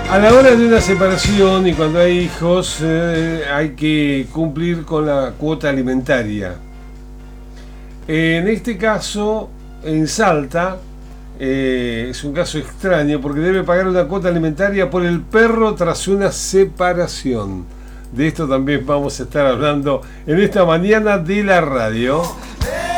A la hora de una separación y cuando hay hijos, hay que cumplir con la cuota alimentaria. En este caso, en Salta, es un caso extraño porque debe pagar una cuota alimentaria por el perro tras una separación. De esto también vamos a estar hablando en esta mañana de la radio.